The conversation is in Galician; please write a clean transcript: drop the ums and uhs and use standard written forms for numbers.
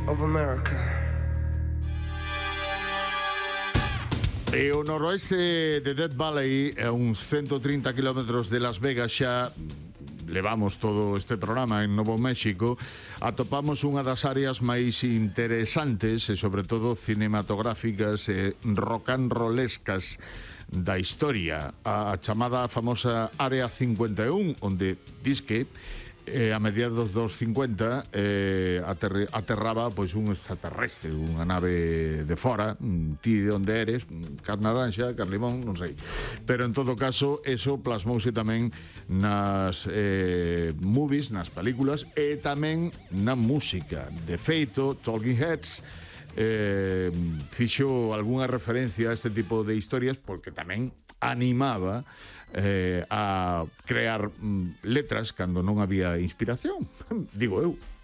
of America. E o noroeste de Death Valley, a uns 130 kilómetros de Las Vegas, xa levamos todo este programa en Novo México, atopamos unha das áreas máis interesantes e sobre todo cinematográficas e rock and rollescas da historia, a chamada famosa Área 51, onde disque a mediados dos 50 aterraba pois un extraterrestre, unha nave de fora. Ti de onde eres? Car naranxa, car limón, non sei, pero en todo caso eso plasmouse tamén nas movies, nas películas e tamén na música. De feito, Talking Heads fixo algunha referencia a este tipo de historias porque tamén animaba a crear letras cando non había inspiración, digo eu.